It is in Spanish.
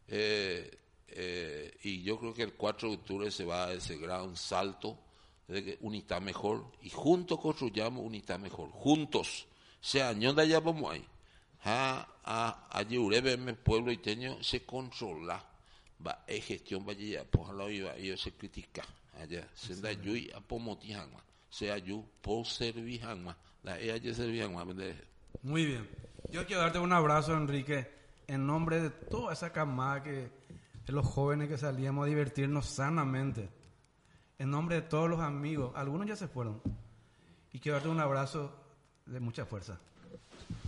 Y yo creo que el 4 de octubre se va a ese gran salto de que unidad mejor y juntos construyamos unidad mejor, juntos. Sea ñonda ya vamos ahí. A Yurebe, pueblo iteño, se controla. Va gestión vaya pues a la viva y se critica allá. Senda yui a pomotijangma. Sea yu por servijangma. La ella servijangma. Muy bien. Yo quiero darte un abrazo, Enrique, en nombre de toda esa camada de los jóvenes que salíamos a divertirnos sanamente. En nombre de todos los amigos, algunos ya se fueron. Y quiero darte un abrazo de mucha fuerza.